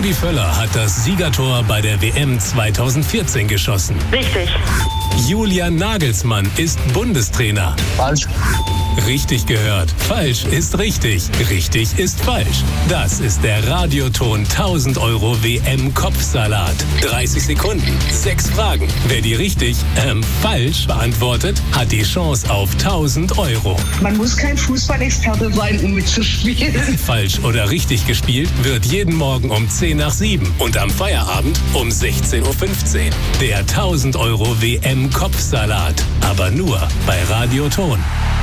Rudi Völler hat das Siegertor bei der WM 2014 geschossen. Richtig. Julian Nagelsmann ist Bundestrainer. Falsch. Richtig gehört. Falsch ist richtig. Richtig ist falsch. Das ist der Radioton 1000 € WM-Kopfsalat. 30 Sekunden, 6 Fragen. Wer die richtig, falsch beantwortet, hat die Chance auf 1000 €. Man muss kein Fußballexperte sein, um mitzuspielen. Falsch oder richtig gespielt wird jeden Morgen um 10 nach 7 und am Feierabend um 16:15 Uhr. Der 1000 € WM-Kopfsalat. Aber nur bei Radioton.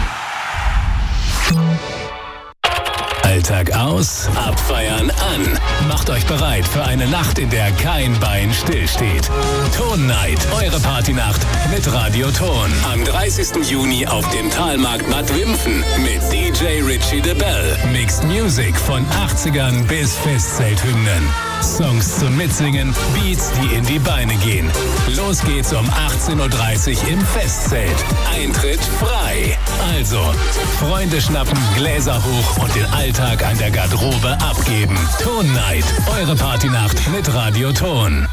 Alltag aus, abfeiern an. Macht euch bereit für eine Nacht, in der kein Bein stillsteht. Ton Night, eure Partynacht mit Radio Ton. Am 30. Juni auf dem Talmarkt Bad Wimpfen mit DJ Richie de Bell. Mixed Music von 80ern bis Festzelthymnen. Songs zum Mitsingen, Beats, die in die Beine gehen. Los geht's um 18:30 Uhr im Festzelt. Eintritt frei. Also, Freunde schnappen, Gläser hoch und den Alltag an der Garderobe abgeben. Ton Night, eure Partynacht mit Radio Ton.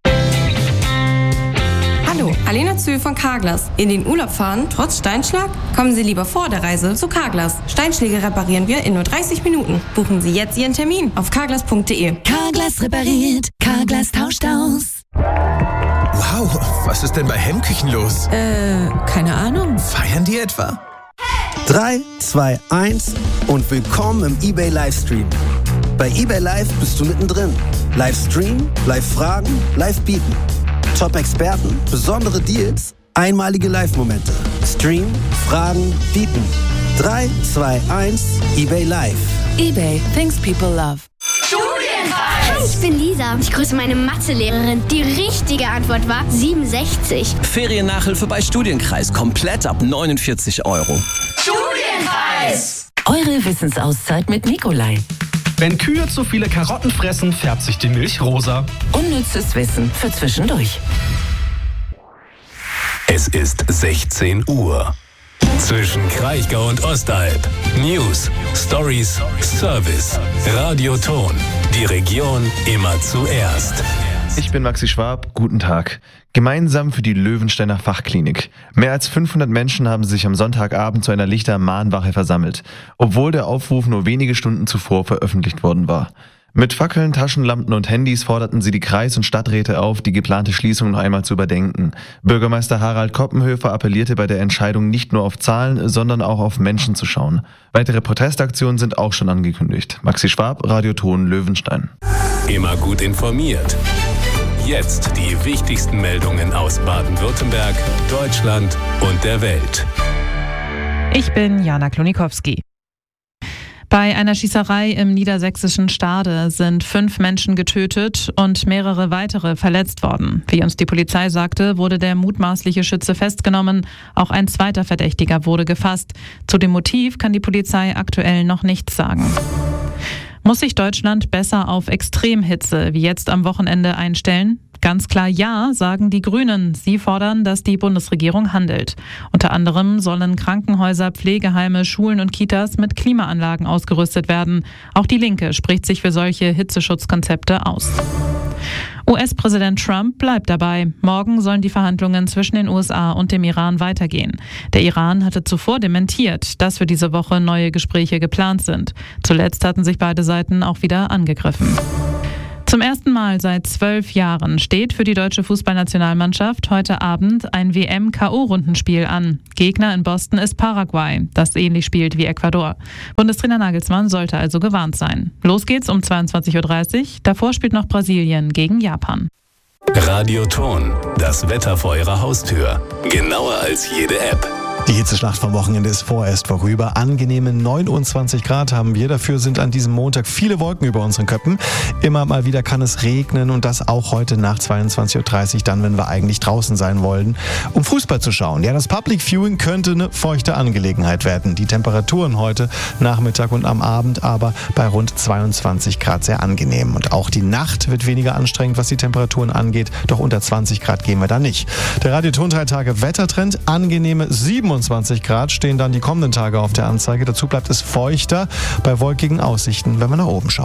Hallo, Alena Zühl von Carglass. In den Urlaub fahren, trotz Steinschlag? Kommen Sie lieber vor der Reise zu Carglass. Steinschläge reparieren wir in nur 30 Minuten. Buchen Sie jetzt Ihren Termin auf carglass.de. Carglass repariert, Carglass tauscht aus. Wow, was ist denn bei Hemmküchen los? Keine Ahnung. Feiern die etwa? 3, 2, 1 und willkommen im eBay Livestream. Bei eBay Live bist du mittendrin. Livestream, Live-Fragen, Live-Bieten. Top-Experten, besondere Deals, einmalige Live-Momente. Stream, Fragen, Bieten. 3, 2, 1, eBay Live. eBay, things people love. Hi, ich bin Lisa. Ich grüße meine Mathelehrerin. Die richtige Antwort war 67. Feriennachhilfe bei Studienkreis. Komplett ab 49 €. Studienkreis! Eure Wissensauszeit mit Nikolai. Wenn Kühe zu viele Karotten fressen, färbt sich die Milch rosa. Unnützes Wissen für zwischendurch. Es ist 16 Uhr. Zwischen Kraichgau und Ostalb. News, Stories, Service. Radio Ton. Die Region immer zuerst. Ich bin Maxi Schwab, guten Tag. Gemeinsam für die Löwensteiner Fachklinik. Mehr als 500 Menschen haben sich am Sonntagabend zu einer Lichter-Mahnwache versammelt, obwohl der Aufruf nur wenige Stunden zuvor veröffentlicht worden war. Mit Fackeln, Taschenlampen und Handys forderten sie die Kreis- und Stadträte auf, die geplante Schließung noch einmal zu überdenken. Bürgermeister Harald Koppenhöfer appellierte bei der Entscheidung nicht nur auf Zahlen, sondern auch auf Menschen zu schauen. Weitere Protestaktionen sind auch schon angekündigt. Maxi Schwab, Radio Ton, Löwenstein. Immer gut informiert. Jetzt die wichtigsten Meldungen aus Baden-Württemberg, Deutschland und der Welt. Ich bin Jana Klonikowski. Bei einer Schießerei im niedersächsischen Stade sind 5 Menschen getötet und mehrere weitere verletzt worden. Wie uns die Polizei sagte, wurde der mutmaßliche Schütze festgenommen. Auch ein zweiter Verdächtiger wurde gefasst. Zu dem Motiv kann die Polizei aktuell noch nichts sagen. Muss sich Deutschland besser auf Extremhitze wie jetzt am Wochenende einstellen? Ganz klar ja, sagen die Grünen. Sie fordern, dass die Bundesregierung handelt. Unter anderem sollen Krankenhäuser, Pflegeheime, Schulen und Kitas mit Klimaanlagen ausgerüstet werden. Auch die Linke spricht sich für solche Hitzeschutzkonzepte aus. US-Präsident Trump bleibt dabei. Morgen sollen die Verhandlungen zwischen den USA und dem Iran weitergehen. Der Iran hatte zuvor dementiert, dass für diese Woche neue Gespräche geplant sind. Zuletzt hatten sich beide Seiten auch wieder angegriffen. Zum ersten Mal seit 12 Jahren steht für die deutsche Fußballnationalmannschaft heute Abend ein WM-KO-Rundenspiel an. Gegner in Boston ist Paraguay, das ähnlich spielt wie Ecuador. Bundestrainer Nagelsmann sollte also gewarnt sein. Los geht's um 22:30 Uhr. Davor spielt noch Brasilien gegen Japan. Radio Ton, das Wetter vor Ihrer Haustür. Genauer als jede App. Die Hitzeschlacht vom Wochenende ist vorerst vorüber. Angenehme 29 Grad haben wir. Dafür sind an diesem Montag viele Wolken über unseren Köpfen. Immer mal wieder kann es regnen und das auch heute nach 22:30 Uhr, dann, wenn wir eigentlich draußen sein wollen, um Fußball zu schauen. Ja, das Public Viewing könnte eine feuchte Angelegenheit werden. Die Temperaturen heute Nachmittag und am Abend aber bei rund 22 Grad sehr angenehm. Und auch die Nacht wird weniger anstrengend, was die Temperaturen angeht. Doch unter 20 Grad gehen wir da nicht. Der Radio Ton 3 Tage Wettertrend, angenehme 27 Grad stehen dann die kommenden Tage auf der Anzeige. Dazu bleibt es feuchter bei wolkigen Aussichten, wenn wir nach oben schauen.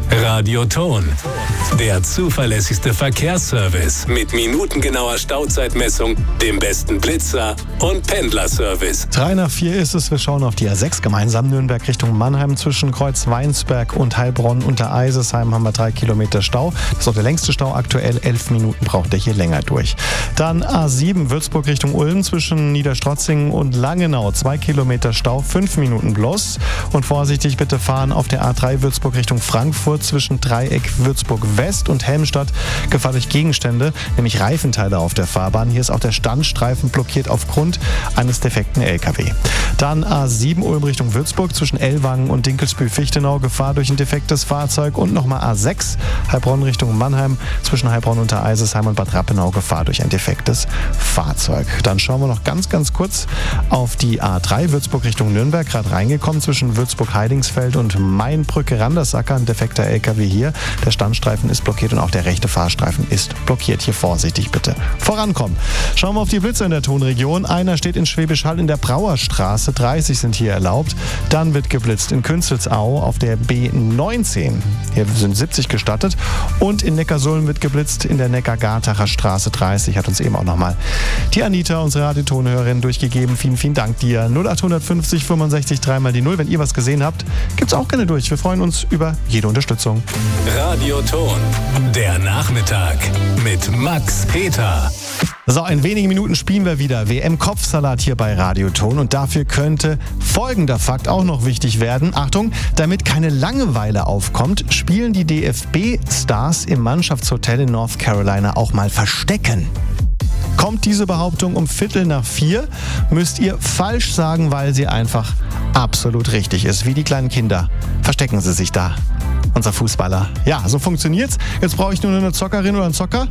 Radio Ton, der zuverlässigste Verkehrsservice mit minutengenauer Stauzeitmessung, dem besten Blitzer und Pendlerservice. 3 nach 4 ist es. Wir schauen auf die A6 gemeinsam Nürnberg Richtung Mannheim. Zwischen Kreuz Weinsberg und Heilbronn unter Eisesheim haben wir 3 Kilometer Stau. Das ist auch der längste Stau aktuell. 11 Minuten braucht der hier länger durch. Dann A7 Würzburg Richtung Ulm zwischen Niederstrotzingen und Langenau. 2 Kilometer Stau, 5 Minuten bloß. Und vorsichtig bitte fahren auf der A3 Würzburg Richtung Frankfurt zwischen Dreieck Würzburg West und Helmstadt. Gefahr durch Gegenstände, nämlich Reifenteile auf der Fahrbahn. Hier ist auch der Standstreifen blockiert aufgrund eines defekten LKW. Dann A7 Ulm Richtung Würzburg zwischen Ellwangen und Dinkelsbühl-Fichtenau. Gefahr durch ein defektes Fahrzeug. Und nochmal A6 Heilbronn Richtung Mannheim zwischen Heilbronn unter Eisesheim und Bad Rappenau. Gefahr durch ein defektes Fahrzeug. Dann schauen wir noch ganz kurz auf die A3 Würzburg Richtung Nürnberg. Gerade reingekommen zwischen Würzburg-Heidingsfeld und Mainbrücke-Randersacker. Ein defekter LKW hier. Der Standstreifen ist blockiert und auch der rechte Fahrstreifen ist blockiert. Hier vorsichtig bitte vorankommen. Schauen wir auf die Blitze in der Tonregion. Einer steht in Schwäbisch Hall in der Brauerstraße. 30 sind hier erlaubt. Dann wird geblitzt in Künzelsau auf der B19. Hier sind 70 gestattet. Und in Neckarsulm wird geblitzt in der Neckar-Gartacher Straße 30. Hat uns eben auch nochmal die Anita, unsere Radiotonhörerin, durchgegeben. Vielen Dank dir. 0850 65 3 mal die 0. Wenn ihr was gesehen habt, gibt's auch gerne durch. Wir freuen uns über jede Unterstützung. Radio Ton, der Nachmittag mit Max Peter. So, in wenigen Minuten spielen wir wieder WM-Kopfsalat hier bei Radio Ton und dafür könnte folgender Fakt auch noch wichtig werden. Achtung, damit keine Langeweile aufkommt, spielen die DFB-Stars im Mannschaftshotel in North Carolina auch mal Verstecken. Kommt diese Behauptung um 3:15, müsst ihr falsch sagen, weil sie einfach absolut richtig ist. Wie die kleinen Kinder verstecken sie sich da. Unser Fußballer. Ja, so funktioniert's. Jetzt brauche ich nur eine Zockerin oder einen Zocker.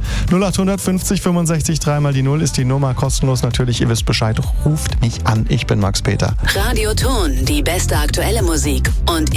0850 65 3 mal die 0 ist die Nummer. Kostenlos natürlich. Ihr wisst Bescheid. Ruft mich an. Ich bin Max Peter. Radio Ton, die beste aktuelle Musik und